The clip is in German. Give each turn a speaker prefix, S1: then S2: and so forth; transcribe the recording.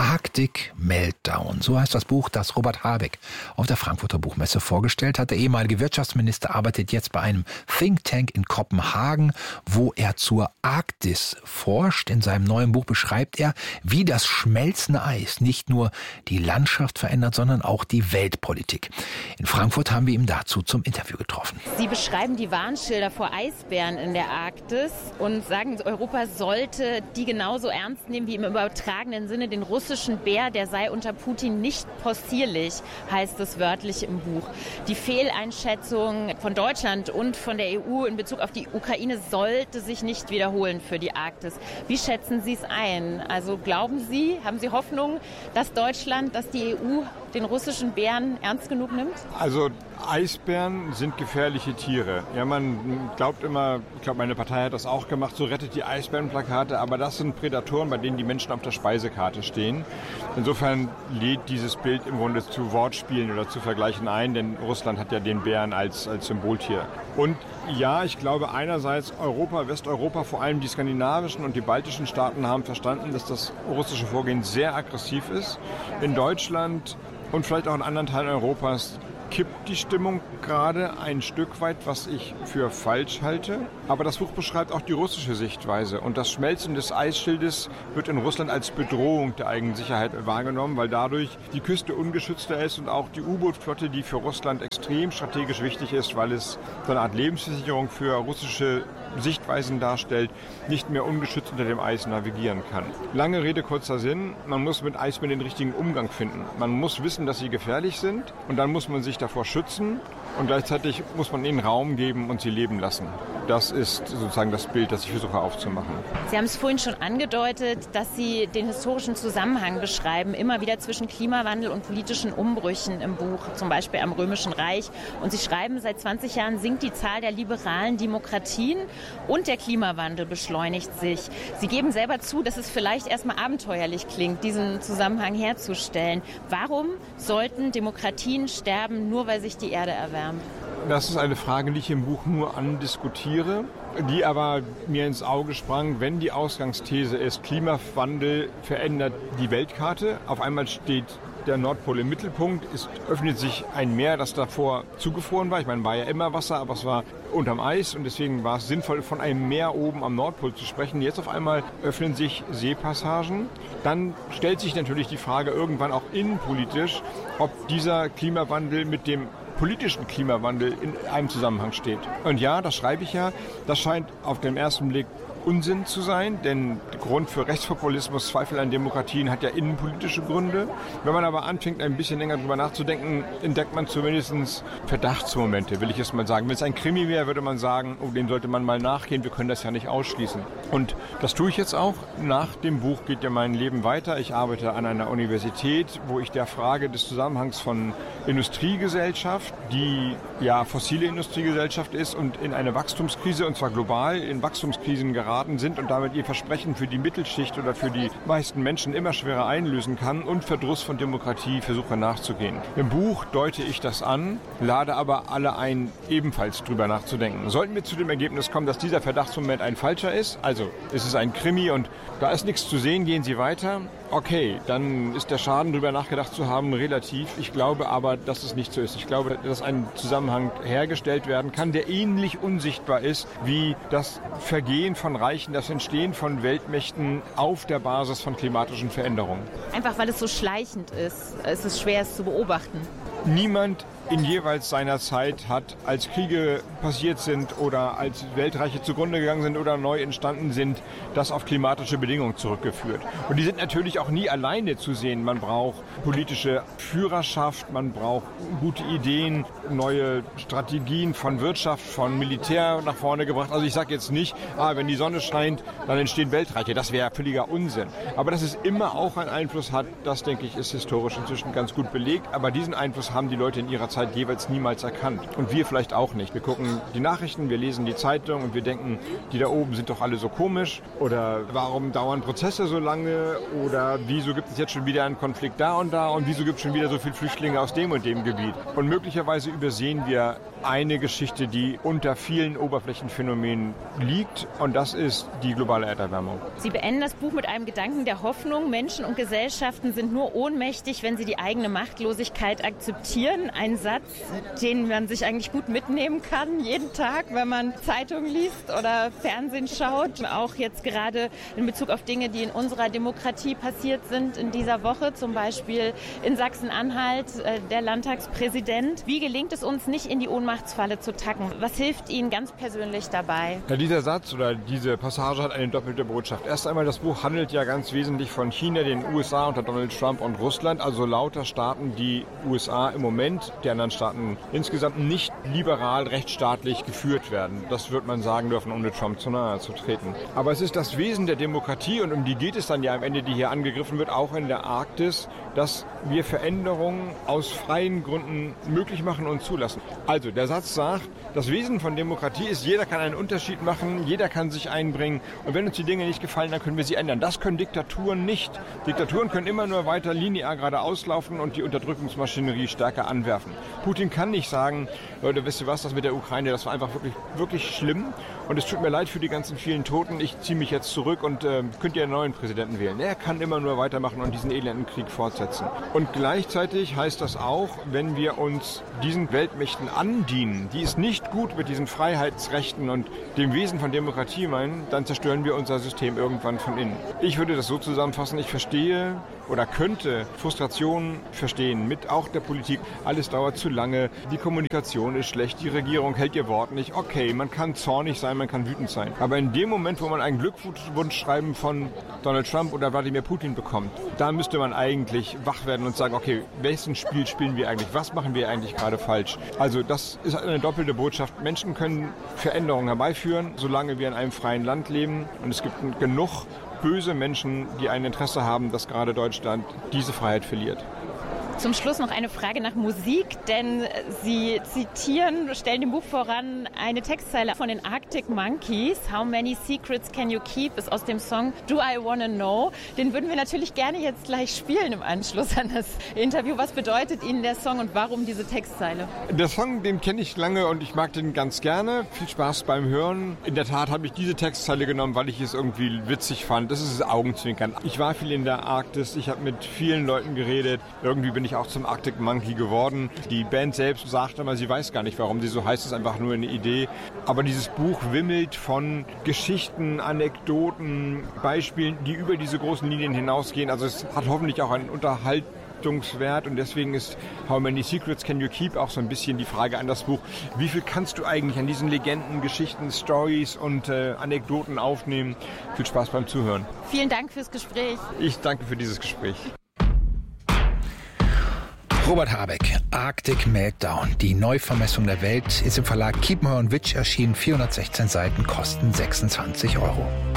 S1: Arctic Meltdown, so heißt das Buch, das Robert Habeck auf der Frankfurter Buchmesse vorgestellt hat. Der ehemalige Wirtschaftsminister arbeitet jetzt bei einem Think Tank in Kopenhagen, wo er zur Arktis forscht. In seinem neuen Buch beschreibt er, wie das schmelzende Eis nicht nur die Landschaft verändert, sondern auch die Weltpolitik. In Frankfurt haben wir ihn dazu zum Interview getroffen.
S2: Sie beschreiben die Warnschilder vor Eisbären in der Arktis und sagen, Europa sollte die genauso ernst nehmen wie im übertragenen Sinne den russischen Bär, der sei unter Putin nicht possierlich, heißt es wörtlich im Buch. Die Fehleinschätzung von Deutschland und von der EU in Bezug auf die Ukraine sollte sich nicht wiederholen für die Arktis. Wie schätzen Sie es ein? Also glauben Sie, haben Sie Hoffnung, dass Deutschland, dass die EU den russischen Bären ernst genug nimmt?
S3: Also Eisbären sind gefährliche Tiere. Ja, man glaubt immer, ich glaube, meine Partei hat das auch gemacht, so rettet die Eisbärenplakate, aber das sind Prädatoren, bei denen die Menschen auf der Speisekarte stehen. Insofern lädt dieses Bild im Grunde zu Wortspielen oder zu Vergleichen ein, denn Russland hat ja den Bären als Symboltier. Und ja, ich glaube einerseits Europa, Westeuropa, vor allem die skandinavischen und die baltischen Staaten haben verstanden, dass das russische Vorgehen sehr aggressiv ist. In Deutschland und vielleicht auch in anderen Teilen Europas kippt die Stimmung gerade ein Stück weit, was ich für falsch halte. Aber das Buch beschreibt auch die russische Sichtweise. Und das Schmelzen des Eisschildes wird in Russland als Bedrohung der eigenen Sicherheit wahrgenommen, weil dadurch die Küste ungeschützter ist und auch die U-Boot-Flotte, die für Russland extrem strategisch wichtig ist, weil es so eine Art Lebensversicherung für russische Sichtweisen darstellt, nicht mehr ungeschützt unter dem Eis navigieren kann. Lange Rede, kurzer Sinn. Man muss mit Eisbären den richtigen Umgang finden. Man muss wissen, dass sie gefährlich sind und dann muss man sich davor schützen und gleichzeitig muss man ihnen Raum geben und sie leben lassen. Das ist sozusagen das Bild, das ich versuche aufzumachen.
S2: Sie haben es vorhin schon angedeutet, dass Sie den historischen Zusammenhang beschreiben, immer wieder zwischen Klimawandel und politischen Umbrüchen im Buch, zum Beispiel am Römischen Reich. Und Sie schreiben, seit 20 Jahren sinkt die Zahl der liberalen Demokratien und der Klimawandel beschleunigt sich. Sie geben selber zu, dass es vielleicht erstmal abenteuerlich klingt, diesen Zusammenhang herzustellen. Warum sollten Demokratien sterben, nur weil sich die Erde erwärmt?
S3: Das ist eine Frage, die ich im Buch nur andiskutiere, die aber mir ins Auge sprang, wenn die Ausgangsthese ist, Klimawandel verändert die Weltkarte. Auf einmal steht der Nordpol im Mittelpunkt, es öffnet sich ein Meer, das davor zugefroren war. Ich meine, war ja immer Wasser, aber es war unterm Eis und deswegen war es sinnvoll, von einem Meer oben am Nordpol zu sprechen. Jetzt auf einmal öffnen sich Seepassagen. Dann stellt sich natürlich die Frage irgendwann auch innenpolitisch, ob dieser Klimawandel mit dem politischen Klimawandel in einem Zusammenhang steht. Und ja, das schreibe ich ja, das scheint auf den ersten Blick Unsinn zu sein, denn der Grund für Rechtspopulismus, Zweifel an Demokratien hat ja innenpolitische Gründe. Wenn man aber anfängt, ein bisschen länger drüber nachzudenken, entdeckt man zumindest Verdachtsmomente, will ich jetzt mal sagen. Wenn es ein Krimi wäre, würde man sagen, oh, dem sollte man mal nachgehen, wir können das ja nicht ausschließen. Und das tue ich jetzt auch. Nach dem Buch geht ja mein Leben weiter. Ich arbeite an einer Universität, wo ich der Frage des Zusammenhangs von Industriegesellschaft, die ja fossile Industriegesellschaft ist und in eine Wachstumskrise, und zwar global in Wachstumskrisen geraten sind und damit ihr Versprechen für die Mittelschicht oder für die meisten Menschen immer schwerer einlösen kann und Verdruss von Demokratie versuche nachzugehen. Im Buch deute ich das an, lade aber alle ein, ebenfalls drüber nachzudenken. Sollten wir zu dem Ergebnis kommen, dass dieser Verdachtsmoment ein falscher ist, also es ist ein Krimi und da ist nichts zu sehen, gehen Sie weiter. Okay, dann ist der Schaden, drüber nachgedacht zu haben, relativ. Ich glaube aber, dass es nicht so ist. Ich glaube, dass ein Zusammenhang hergestellt werden kann, der ähnlich unsichtbar ist wie das Vergehen von Reichen, das Entstehen von Weltmächten auf der Basis von klimatischen Veränderungen.
S2: Einfach weil es so schleichend ist, ist es schwer, es zu beobachten.
S3: Niemand in jeweils seiner Zeit hat, als Kriege passiert sind oder als Weltreiche zugrunde gegangen sind oder neu entstanden sind, das auf klimatische Bedingungen zurückgeführt. Und die sind natürlich auch nie alleine zu sehen. Man braucht politische Führerschaft, man braucht gute Ideen, neue Strategien von Wirtschaft, von Militär nach vorne gebracht. Also ich sage jetzt nicht, wenn die Sonne scheint, dann entstehen Weltreiche. Das wäre völliger Unsinn. Aber dass es immer auch einen Einfluss hat, das denke ich, ist historisch inzwischen ganz gut belegt. Aber diesen Einfluss das haben die Leute in ihrer Zeit jeweils niemals erkannt. Und wir vielleicht auch nicht. Wir gucken die Nachrichten, wir lesen die Zeitung und wir denken, die da oben sind doch alle so komisch. Oder warum dauern Prozesse so lange? Oder wieso gibt es jetzt schon wieder einen Konflikt da? Und wieso gibt es schon wieder so viele Flüchtlinge aus dem und dem Gebiet? Und möglicherweise übersehen wir eine Geschichte, die unter vielen Oberflächenphänomenen liegt, und das ist die globale Erderwärmung.
S2: Sie beenden das Buch mit einem Gedanken der Hoffnung. Menschen und Gesellschaften sind nur ohnmächtig, wenn sie die eigene Machtlosigkeit akzeptieren. Ein Satz, den man sich eigentlich gut mitnehmen kann, jeden Tag, wenn man Zeitungen liest oder Fernsehen schaut. Auch jetzt gerade in Bezug auf Dinge, die in unserer Demokratie passiert sind in dieser Woche, zum Beispiel in Sachsen-Anhalt, der Landtagspräsident. Wie gelingt es uns, nicht in die Ohnmachtsfalle zu tacken? Was hilft Ihnen ganz persönlich dabei?
S3: Ja, dieser Satz oder diese Passage hat eine doppelte Botschaft. Erst einmal, das Buch handelt ja ganz wesentlich von China, den USA unter Donald Trump und Russland, also lauter Staaten, die USA im Moment, die anderen Staaten insgesamt nicht liberal, rechtsstaatlich geführt werden. Das wird man sagen dürfen, ohne Trump zu nahe zu treten. Aber es ist das Wesen der Demokratie, und um die geht es dann ja am Ende, die hier angegriffen wird, auch in der Arktis, dass wir Veränderungen aus freien Gründen möglich machen und zulassen. Also der Satz sagt, das Wesen von Demokratie ist, jeder kann einen Unterschied machen, jeder kann sich einbringen, und wenn uns die Dinge nicht gefallen, dann können wir sie ändern. Das können Diktaturen nicht. Diktaturen können immer nur weiter linear geradeaus laufen und die Unterdrückungsmaschinerie stärker anwerfen. Putin kann nicht sagen, Leute, wisst ihr was, das mit der Ukraine, das war einfach wirklich, wirklich schlimm, und es tut mir leid für die ganzen vielen Toten, ich ziehe mich jetzt zurück und könnt ihr einen neuen Präsidenten wählen. Er kann immer nur weitermachen und diesen elenden Krieg fortsetzen. Und gleichzeitig heißt das auch, wenn wir uns diesen Weltmächten andienen, die es nicht gut mit diesen Freiheitsrechten und dem Wesen von Demokratie meinen, dann zerstören wir unser System irgendwann von innen. Ich würde das so zusammenfassen, ich verstehe oder könnte Frustrationen verstehen mit auch der Politik. Alles dauert zu lange, die Kommunikation ist schlecht, die Regierung hält ihr Wort nicht. Okay, man kann zornig sein, man kann wütend sein. Aber in dem Moment, wo man ein Glückwunschschreiben von Donald Trump oder Wladimir Putin bekommt, da müsste man eigentlich wach werden und sagen, okay, welches Spiel spielen wir eigentlich? Was machen wir eigentlich gerade falsch? Also das ist eine doppelte Botschaft. Menschen können Veränderungen herbeiführen, solange wir in einem freien Land leben. Und es gibt genug böse Menschen, die ein Interesse haben, dass gerade Deutschland diese Freiheit verliert.
S2: Zum Schluss noch eine Frage nach Musik, denn Sie stellen dem Buch voran eine Textzeile von den Arctic Monkeys. How many secrets can you keep ist aus dem Song Do I Wanna Know. Den würden wir natürlich gerne jetzt gleich spielen im Anschluss an das Interview. Was bedeutet Ihnen der Song und warum diese Textzeile?
S3: Der Song, den kenne ich lange und ich mag den ganz gerne. Viel Spaß beim Hören. In der Tat habe ich diese Textzeile genommen, weil ich es irgendwie witzig fand. Das ist Augenzwinkern. Ich war viel in der Arktis, ich habe mit vielen Leuten geredet. Irgendwie bin ich auch zum Arctic Monkey geworden. Die Band selbst sagt immer, sie weiß gar nicht, warum sie so heißt, es ist einfach nur eine Idee. Aber dieses Buch wimmelt von Geschichten, Anekdoten, Beispielen, die über diese großen Linien hinausgehen. Also es hat hoffentlich auch einen Unterhaltungswert, und deswegen ist How Many Secrets Can You Keep auch so ein bisschen die Frage an das Buch, wie viel kannst du eigentlich an diesen Legenden, Geschichten, Stories und Anekdoten aufnehmen? Viel Spaß beim Zuhören.
S2: Vielen Dank fürs Gespräch.
S3: Ich danke für dieses Gespräch.
S1: Robert Habeck, Arctic Meltdown. Die Neuvermessung der Welt ist im Verlag Kiepenheuer & Witsch erschienen. 416 Seiten, kosten 26 €.